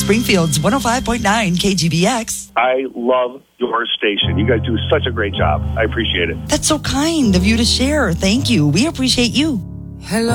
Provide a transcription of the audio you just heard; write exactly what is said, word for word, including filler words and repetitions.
Springfield's one oh five point nine K G B X. I love your station. You guys do such a great job. I appreciate it. That's so kind of you to share. Thank you. We appreciate you. Hello.